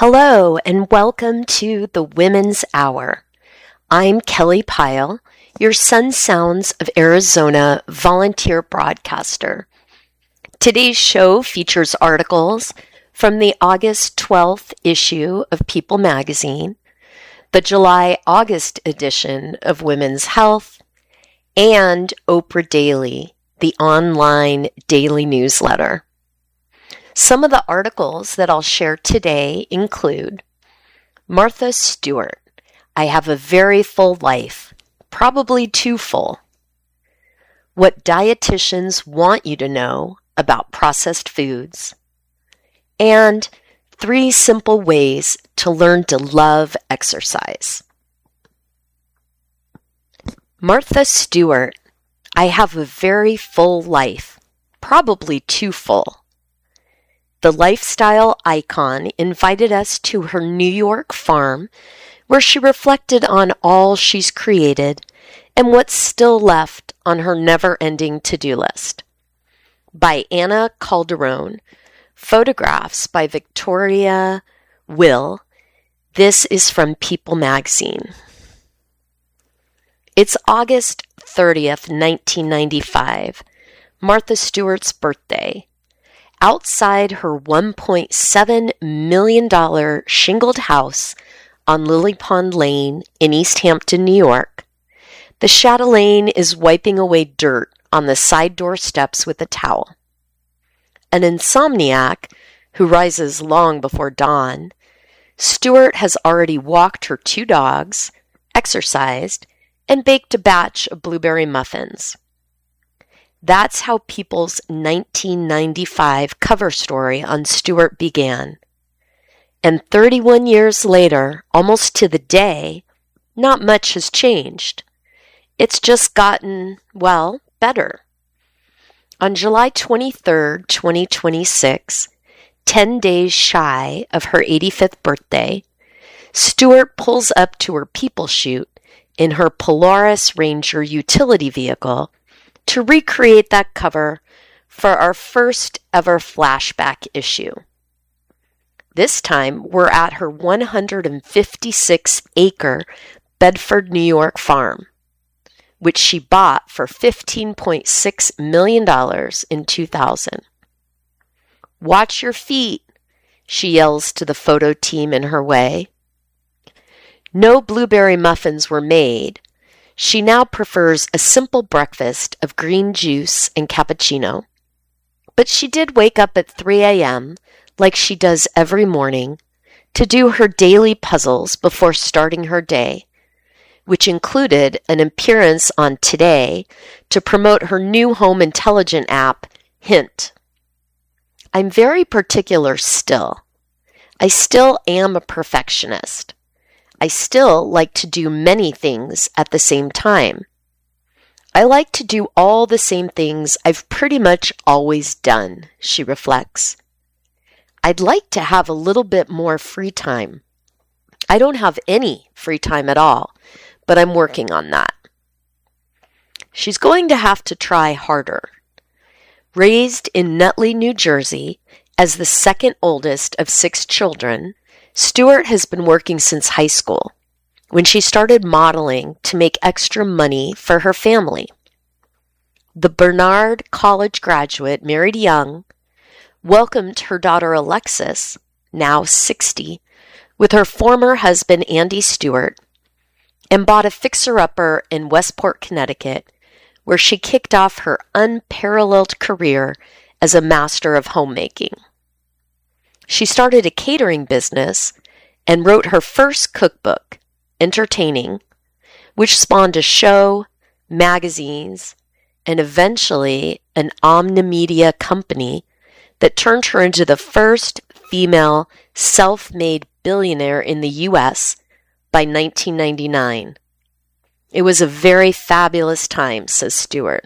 Hello and welcome to the Women's Hour. I'm Kelly Pyle, your Sun Sounds of Arizona volunteer broadcaster. Today's show features articles from the August 12th issue of People magazine, the July-August edition of Women's Health, and Oprah Daily, the online daily newsletter. Some of the articles that I'll share today include Martha Stewart, I have a very full life, probably too full. What dietitians want you to know about processed foods. And 3 simple ways to learn to love exercise. Martha Stewart, I have a very full life, probably too full. The lifestyle icon invited us to her New York farm where she reflected on all she's created and what's still left on her never-ending to-do list. By Anna Calderon, photographs by Victoria Will. This is from People magazine. It's August 30th, 1995, Martha Stewart's birthday. Outside her $1.7 million shingled house on Lily Pond Lane in East Hampton, New York, the chatelaine is wiping away dirt on the side door steps with a towel. An insomniac who rises long before dawn, Stewart has already walked her 2 dogs, exercised, and baked a batch of blueberry muffins. That's how People's 1995 cover story on Stewart began. And 31 years later, almost to the day, not much has changed. It's just gotten, well, better. On July 23, 2026, 10 days shy of her 85th birthday, Stewart pulls up to her People shoot in her Polaris Ranger utility vehicle to recreate that cover for our first ever flashback issue. This time, we're at her 156-acre Bedford, New York farm, which she bought for $15.6 million in 2000. Watch your feet, she yells to the photo team in her way. No blueberry muffins were made. She now prefers a simple breakfast of green juice and cappuccino. But she did wake up at 3 a.m., like she does every morning, to do her daily puzzles before starting her day, which included an appearance on Today to promote her new home intelligent app, Hint. I'm very particular still. I still am a perfectionist. I still like to do many things at the same time. I like to do all the same things I've pretty much always done, she reflects. I'd like to have a little bit more free time. I don't have any free time at all, but I'm working on that. She's going to have to try harder. Raised in Nutley, New Jersey, as the second oldest of 6 children, Stewart has been working since high school, when she started modeling to make extra money for her family. The Bernard College graduate married young, welcomed her daughter Alexis, now 60, with her former husband Andy Stewart, and bought a fixer-upper in Westport, Connecticut, where she kicked off her unparalleled career as a master of homemaking. She started a catering business and wrote her first cookbook, Entertaining, which spawned a show, magazines, and eventually an omnimedia company that turned her into the first female self-made billionaire in the U.S. by 1999. It was a very fabulous time, says Stewart.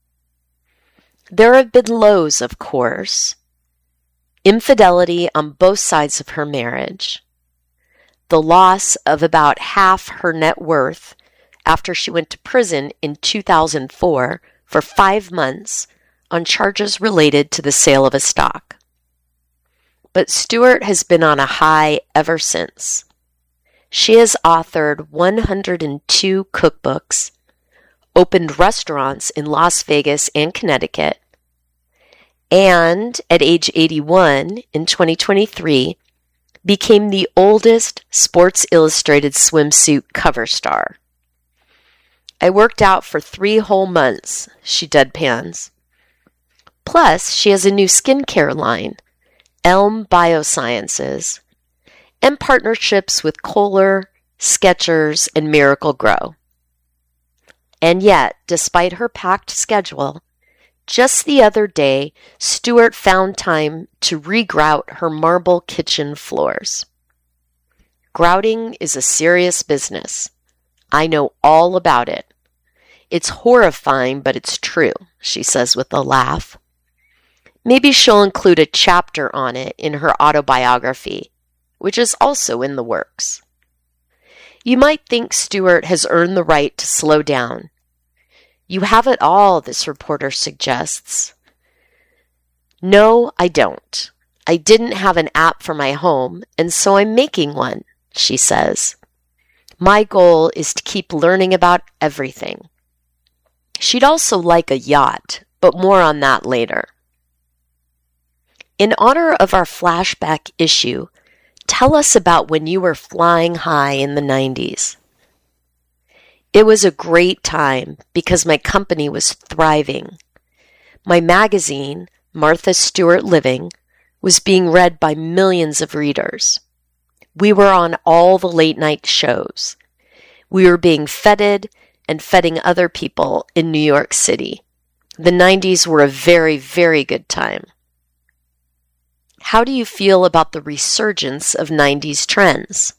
There have been lows, of course. Infidelity on both sides of her marriage. The loss of about half her net worth after she went to prison in 2004 for 5 months on charges related to the sale of a stock. But Stewart has been on a high ever since. She has authored 102 cookbooks, opened restaurants in Las Vegas and Connecticut, and at age 81 in 2023, became the oldest Sports Illustrated swimsuit cover star. I worked out for 3 whole months, she deadpans. Plus, she has a new skincare line, Elm Biosciences, and partnerships with Kohler, Skechers, and Miracle-Gro. And yet, despite her packed schedule, just the other day, Stewart found time to regrout her marble kitchen floors. Grouting is a serious business. I know all about it. It's horrifying, but it's true, she says with a laugh. Maybe she'll include a chapter on it in her autobiography, which is also in the works. You might think Stewart has earned the right to slow down. You have it all, this reporter suggests. No, I don't. I didn't have an app for my home, and so I'm making one, she says. My goal is to keep learning about everything. She'd also like a yacht, but more on that later. In honor of our flashback issue, tell us about when you were flying high in the 90s. It was a great time because my company was thriving. My magazine, Martha Stewart Living, was being read by millions of readers. We were on all the late-night shows. We were being feted and feting other people in New York City. The 90s were a very, very good time. How do you feel about the resurgence of 90s trends?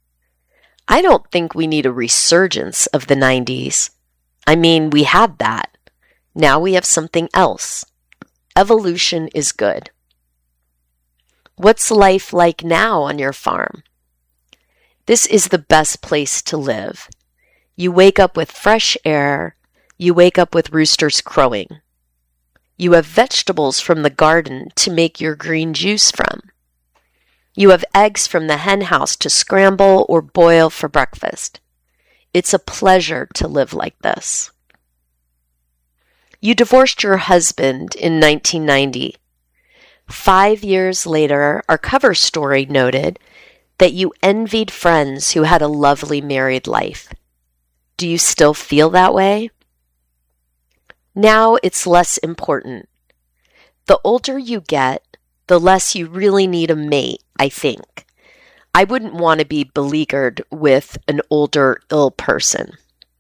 I don't think we need a resurgence of the 90s. I mean, we had that. Now we have something else. Evolution is good. What's life like now on your farm? This is the best place to live. You wake up with fresh air. You wake up with roosters crowing. You have vegetables from the garden to make your green juice from. You have eggs from the hen house to scramble or boil for breakfast. It's a pleasure to live like this. You divorced your husband in 1990. 5 years later, our cover story noted that you envied friends who had a lovely married life. Do you still feel that way? Now it's less important. The older you get, the less you really need a mate, I think. I wouldn't want to be beleaguered with an older, ill person.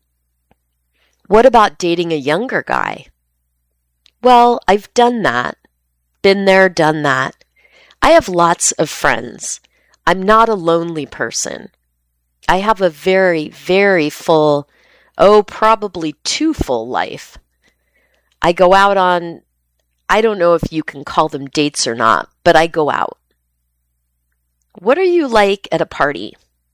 What about dating a younger guy? Well, I've done that. Been there, done that. I have lots of friends. I'm not a lonely person. I have a very, very full, probably too full life. I go out on, I don't know if you can call them dates or not, but I go out. What are you like at a party?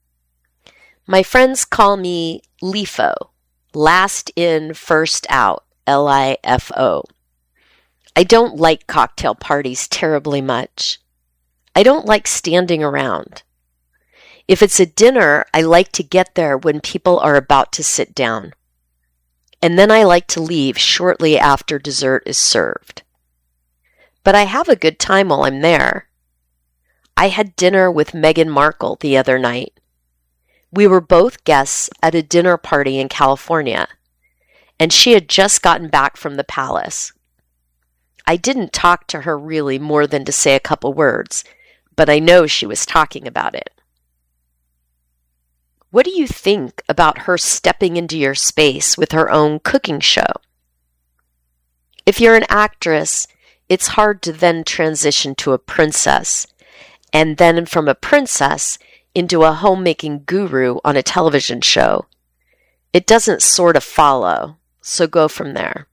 My friends call me LIFO, last in, first out, LIFO. I don't like cocktail parties terribly much. I don't like standing around. If it's a dinner, I like to get there when people are about to sit down. And then I like to leave shortly after dessert is served. But I have a good time while I'm there. I had dinner with Meghan Markle the other night. We were both guests at a dinner party in California, and she had just gotten back from the palace. I didn't talk to her really more than to say a couple words, but I know she was talking about it. What do you think about her stepping into your space with her own cooking show? If you're an actress, it's hard to then transition to a princess, and then from a princess into a homemaking guru on a television show. It doesn't sort of follow, so go from there.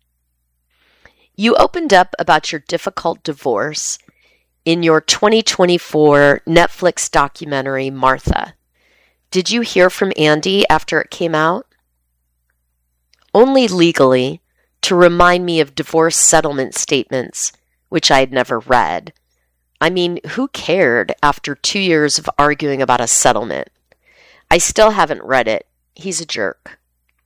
You opened up about your difficult divorce in your 2024 Netflix documentary, Martha. Did you hear from Andy after it came out? Only legally, to remind me of divorce settlement statements, which I had never read. I mean, who cared after 2 years of arguing about a settlement? I still haven't read it. He's a jerk.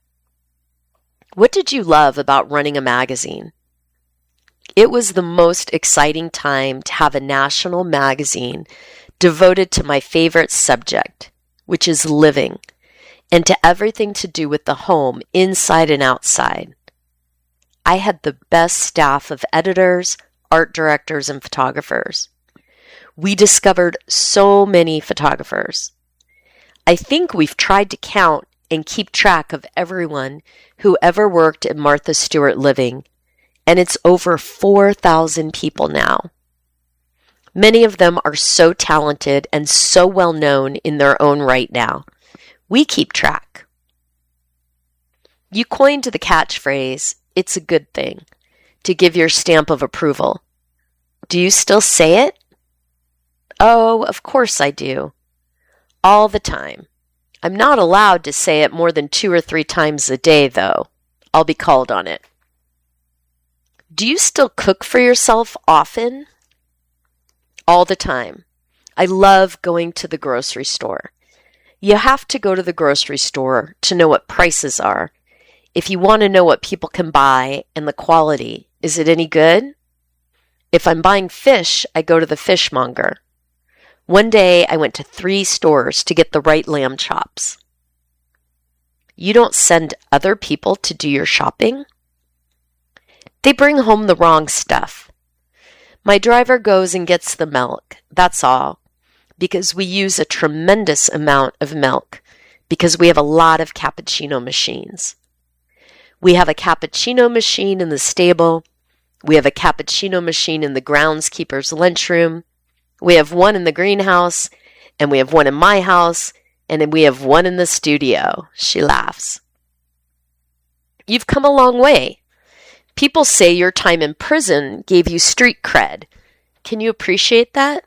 What did you love about running a magazine? It was the most exciting time to have a national magazine devoted to my favorite subject, which is living, and to everything to do with the home, inside and outside. I had the best staff of editors, art directors, and photographers. We discovered so many photographers. I think we've tried to count and keep track of everyone who ever worked at Martha Stewart Living, and it's over 4,000 people now. Many of them are so talented and so well known in their own right now. We keep track. You coined the catchphrase, "It's a good thing," to give your stamp of approval. Do you still say it? Oh, of course I do. All the time. I'm not allowed to say it more than 2 or 3 times a day, though. I'll be called on it. Do you still cook for yourself often? All the time. I love going to the grocery store. You have to go to the grocery store to know what prices are. If you want to know what people can buy and the quality, is it any good? If I'm buying fish, I go to the fishmonger. One day I went to 3 stores to get the right lamb chops. You don't send other people to do your shopping? They bring home the wrong stuff. My driver goes and gets the milk, that's all, because we use a tremendous amount of milk, because we have a lot of cappuccino machines. We have a cappuccino machine in the stable. We have a cappuccino machine in the groundskeeper's lunchroom. We have one in the greenhouse, and we have one in my house, and then we have one in the studio. She laughs. You've come a long way. People say your time in prison gave you street cred. Can you appreciate that?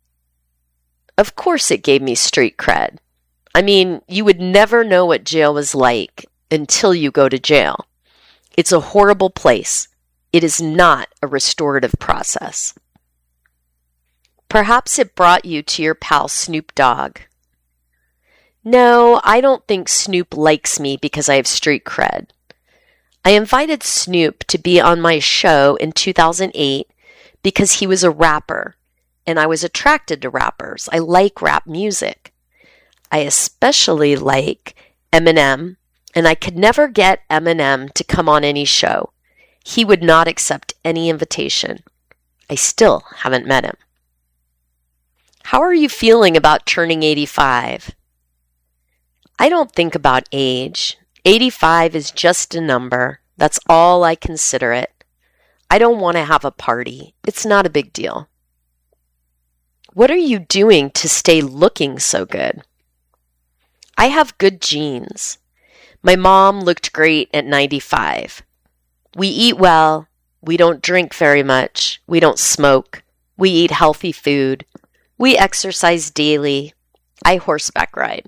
Of course it gave me street cred. I mean, you would never know what jail was like until you go to jail. It's a horrible place. It is not a restorative process. Perhaps it brought you to your pal Snoop Dogg. No, I don't think Snoop likes me because I have street cred. I invited Snoop to be on my show in 2008 because he was a rapper, and I was attracted to rappers. I like rap music. I especially like Eminem, and I could never get Eminem to come on any show. He would not accept any invitation. I still haven't met him. How are you feeling about turning 85? I don't think about age. 85 is just a number. That's all I consider it. I don't want to have a party. It's not a big deal. What are you doing to stay looking so good? I have good genes. My mom looked great at 95. We eat well. We don't drink very much. We don't smoke. We eat healthy food. We exercise daily. I horseback ride.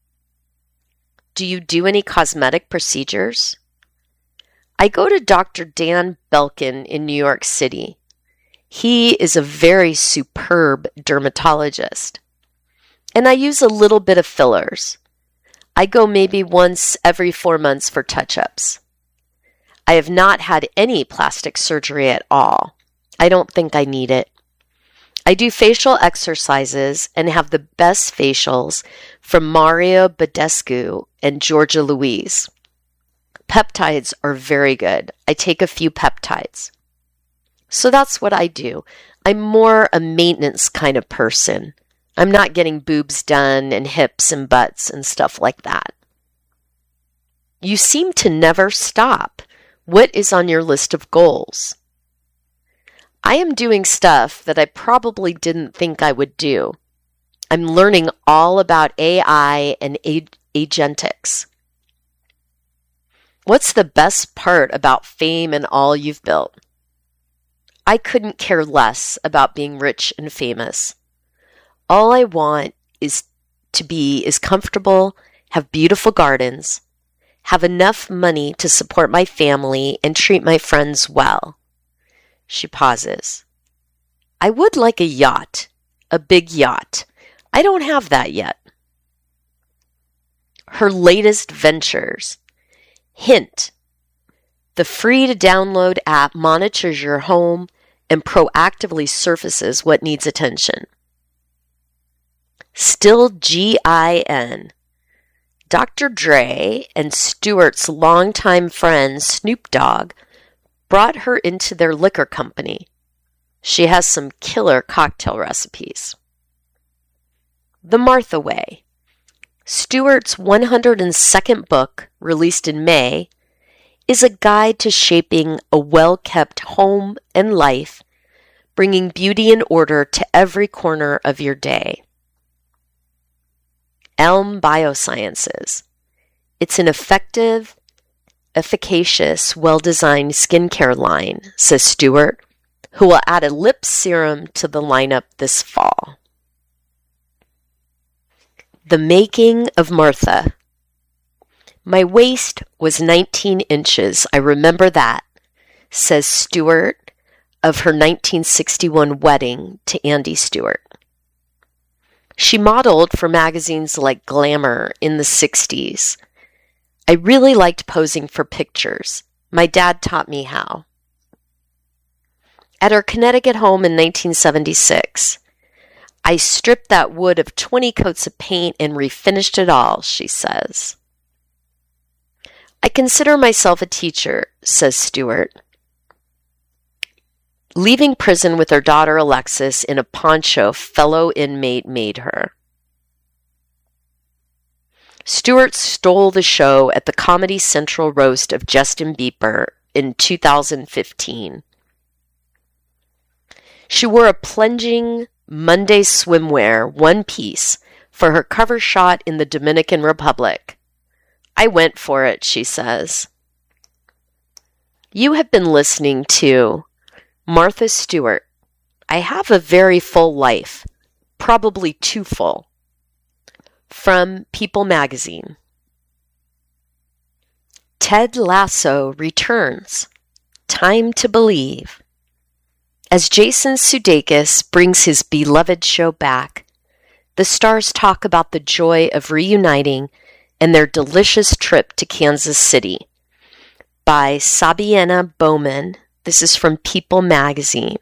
Do you do any cosmetic procedures? I go to Dr. Dan Belkin in New York City. He is a very superb dermatologist. And I use a little bit of fillers. I go maybe once every 4 months for touch-ups. I have not had any plastic surgery at all. I don't think I need it. I do facial exercises and have the best facials from Mario Badescu and Georgia Louise. Peptides are very good. I take a few peptides. So that's what I do. I'm more a maintenance kind of person. I'm not getting boobs done and hips and butts and stuff like that. You seem to never stop. What is on your list of goals? I am doing stuff that I probably didn't think I would do. I'm learning all about AI and agentics. What's the best part about fame and all you've built? I couldn't care less about being rich and famous. All I want is to be comfortable, have beautiful gardens, have enough money to support my family and treat my friends well. She pauses. I would like a yacht, a big yacht. I don't have that yet. Her latest ventures. Hint. The free-to-download app monitors your home and proactively surfaces what needs attention. Still GIN. Dr. Dre and Stewart's longtime friend Snoop Dogg brought her into their liquor company. She has some killer cocktail recipes. The Martha Way. Stewart's 102nd book, released in May, is a guide to shaping a well-kept home and life, bringing beauty and order to every corner of your day. Elm Biosciences. It's an effective, efficacious, well-designed skincare line, says Stewart, who will add a lip serum to the lineup this fall. The Making of Martha. My waist was 19 inches. I remember that, says Stewart of her 1961 wedding to Andy Stewart. She modeled for magazines like Glamour in the 60s. I really liked posing for pictures. My dad taught me how. At her Connecticut home in 1976, I stripped that wood of 20 coats of paint and refinished it all, she says. I consider myself a teacher, says Stewart. Leaving prison with her daughter Alexis in a poncho fellow inmate made her. Stewart stole the show at the Comedy Central roast of Justin Bieber in 2015. She wore a plunging Monday swimwear one piece for her cover shot in the Dominican Republic. I went for it, she says. You have been listening to Martha Stewart. I have a very full life, probably too full. From People magazine. Ted Lasso returns. Time to believe. As Jason Sudeikis brings his beloved show back, the stars talk about the joy of reuniting and their delicious trip to Kansas City. By Sabiena Bowman. This is from People magazine.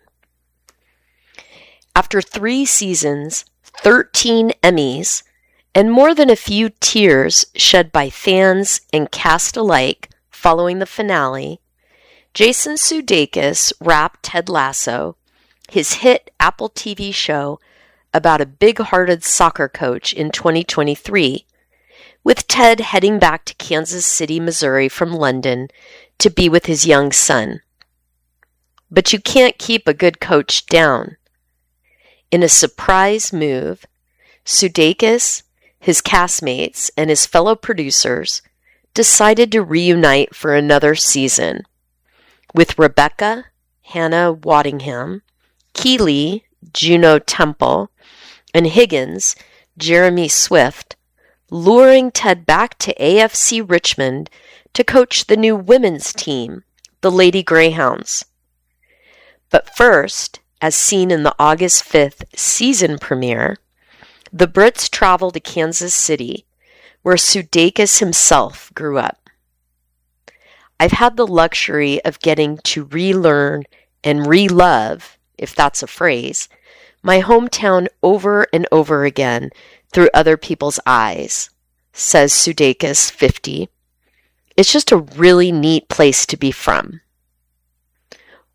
After 3 seasons, 13 Emmys, and more than a few tears shed by fans and cast alike following the finale, Jason Sudeikis wrapped Ted Lasso, his hit Apple TV show about a big-hearted soccer coach in 2023, with Ted heading back to Kansas City, Missouri from London to be with his young son. But you can't keep a good coach down. In a surprise move, Sudeikis, his castmates, and his fellow producers decided to reunite for another season, with Rebecca, Hannah Waddingham, Keeley, Juno Temple, and Higgins, Jeremy Swift, luring Ted back to AFC Richmond to coach the new women's team, the Lady Greyhounds. But first, as seen in the August 5th season premiere, the Brits travel to Kansas City, where Sudeikis himself grew up. I've had the luxury of getting to relearn and re-love, if that's a phrase, my hometown over and over again through other people's eyes, says Sudeikis, 50. It's just a really neat place to be from.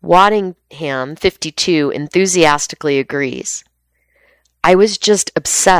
Waddingham, 52, enthusiastically agrees. I was just obsessed